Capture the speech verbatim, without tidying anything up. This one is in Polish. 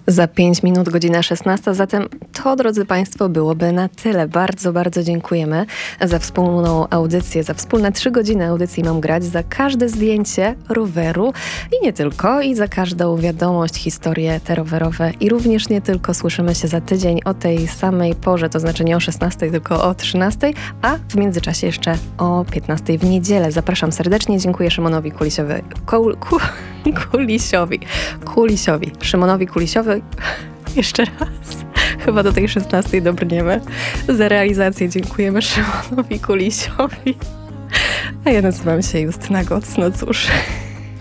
Za pięć minut godzina szesnasta, zatem to, drodzy Państwo, byłoby na tyle. Bardzo, bardzo dziękujemy za wspólną audycję, za wspólne trzy godziny audycji Mam Grać, za każde zdjęcie roweru i nie tylko, i za każdą wiadomość, historie te rowerowe i również nie tylko. Słyszymy się za tydzień o tej samej porze, to znaczy nie o szesnastej, tylko o trzynastej, a w międzyczasie jeszcze o piętnastej w niedzielę. Zapraszam serdecznie, dziękuję Szymonowi Kulisiowi. Kul, ku, Kulisiowi. Kulisiowi. Szymonowi Kulisiowi. Jeszcze raz. Chyba do tej szesnastej dobrniemy. Za realizację dziękujemy Szymonowi Kulisiowi. A ja nazywam się Justyna Goc. No cóż...